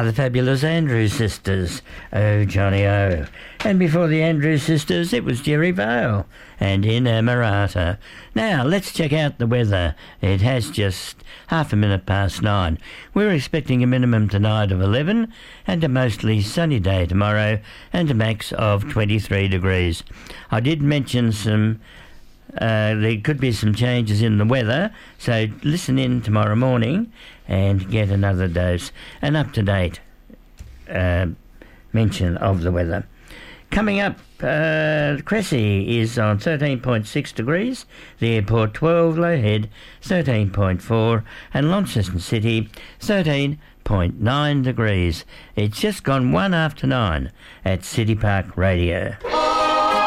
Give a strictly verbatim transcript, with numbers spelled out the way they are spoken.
are the fabulous Andrews Sisters, Oh Johnny Oh. And before the Andrews Sisters, it was Jerry Vale and Inamorata. Now, let's check out the weather. It has just half a minute past nine. We're expecting a minimum tonight of eleven and a mostly sunny day tomorrow and a max of twenty-three degrees. I did mention some... Uh, there could be some changes in the weather, so listen in tomorrow morning and get another dose, an up-to-date uh, mention of the weather. Coming up, uh, Cressy is on thirteen point six degrees, the airport twelve, Low Head thirteen point four, and Launceston City thirteen point nine degrees. It's just gone one after nine at City Park Radio.